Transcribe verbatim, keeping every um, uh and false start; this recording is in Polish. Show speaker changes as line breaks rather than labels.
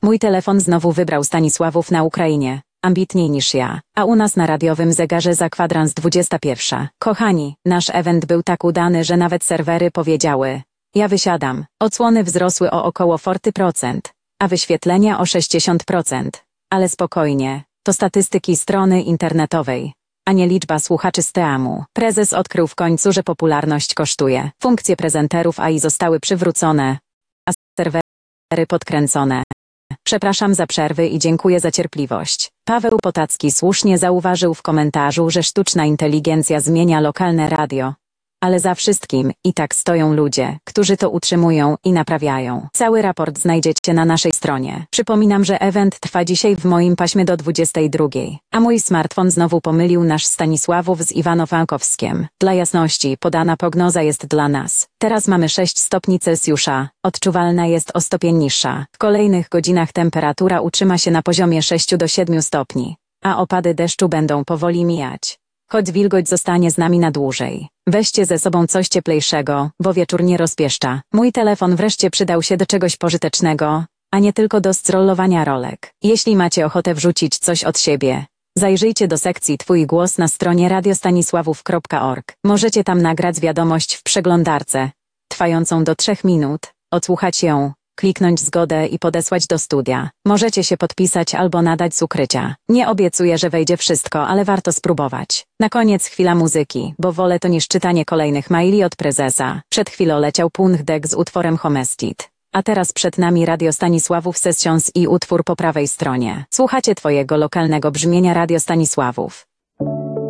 Mój telefon znowu wybrał Stanisławów na Ukrainie. Ambitniej niż ja, a u nas na radiowym zegarze za kwadrans dwudziesta pierwsza. Kochani, nasz event był tak udany, że nawet serwery powiedziały: ja wysiadam. Odsłony wzrosły o około czterdzieści procent, a wyświetlenia o sześćdziesiąt procent. Ale spokojnie, to statystyki strony internetowej, a nie liczba słuchaczy z Teamu. Prezes odkrył w końcu, że popularność kosztuje. Funkcje prezenterów A I zostały przywrócone, a serwery podkręcone. Przepraszam za przerwy i dziękuję za cierpliwość. Paweł Potacki słusznie zauważył w komentarzu, że sztuczna inteligencja zmienia lokalne radio. Ale za wszystkim i tak stoją ludzie, którzy to utrzymują i naprawiają. Cały raport znajdziecie na naszej stronie. Przypominam, że event trwa dzisiaj w moim paśmie do dwudziestej drugiej. A mój smartfon znowu pomylił nasz Stanisławów z Iwano-Frankowskiem. Dla jasności, podana prognoza jest dla nas. Teraz mamy sześć stopni Celsjusza. Odczuwalna jest o stopień niższa. W kolejnych godzinach temperatura utrzyma się na poziomie sześciu do siedmiu stopni, a opady deszczu będą powoli mijać. Choć wilgoć zostanie z nami na dłużej. Weźcie ze sobą coś cieplejszego, bo wieczór nie rozpieszcza. Mój telefon wreszcie przydał się do czegoś pożytecznego, a nie tylko do scrollowania rolek. Jeśli macie ochotę wrzucić coś od siebie, zajrzyjcie do sekcji Twój głos na stronie radiostanisławów kropka org. Możecie tam nagrać wiadomość w przeglądarce, trwającą do trzech minut, odsłuchać ją, kliknąć zgodę i podesłać do studia. Możecie się podpisać albo nadać z ukrycia. Nie obiecuję, że wejdzie wszystko, ale warto spróbować. Na koniec chwila muzyki, bo wolę to niż czytanie kolejnych maili od prezesa. Przed chwilą leciał Punch-Deck z utworem Homestead. A teraz przed nami Radio Stanisławów Sessions i utwór po prawej stronie. Słuchacie Twojego lokalnego brzmienia Radio Stanisławów.